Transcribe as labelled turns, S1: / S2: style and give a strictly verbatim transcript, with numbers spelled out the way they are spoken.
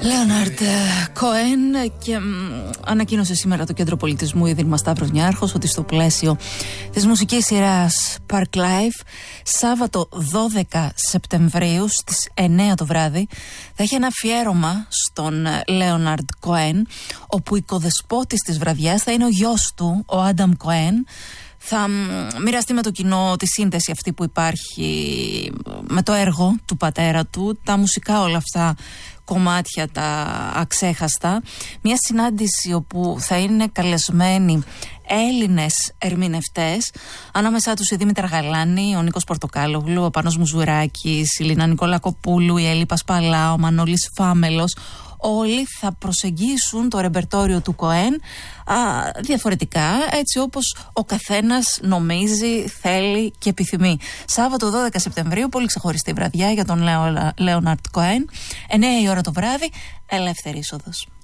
S1: Leonard Cohen, και μ, ανακοίνωσε σήμερα το Κέντρο Πολιτισμού Ίδρυμα Σταύρος Νιάρχος ότι στο πλαίσιο της μουσικής σειράς Park Life, Σάββατο δώδεκα Σεπτεμβρίου στις εννέα το βράδυ θα έχει ένα αφιέρωμα στον Leonard Cohen, όπου οικοδεσπότης της βραδιάς θα είναι ο γιος του, ο Άνταμ Cohen. Θα μοιραστεί με το κοινό τη σύνδεση αυτή που υπάρχει με το έργο του πατέρα του, τα μουσικά όλα αυτά κομμάτια, τα αξέχαστα. Μια συνάντηση όπου θα είναι καλεσμένοι Έλληνες ερμηνευτές, ανάμεσά τους η Δήμητρα Γαλάνη, ο Νίκος Πορτοκάλογλου, ο Πάνος Μουζουράκης, η Λίνα Νικολακοπούλου, η Έλλη Πασπαλά, ο Μανώλης Φάμελος. Όλοι θα προσεγγίσουν το ρεμπερτόριο του Κοέν α, διαφορετικά, έτσι όπως ο καθένας νομίζει, θέλει και επιθυμεί. Σάββατο δώδεκα Σεπτεμβρίου, πολύ ξεχωριστή βραδιά για τον Λέοναρντ Κοέν, εννέα η ώρα το βράδυ, ελεύθερη είσοδος.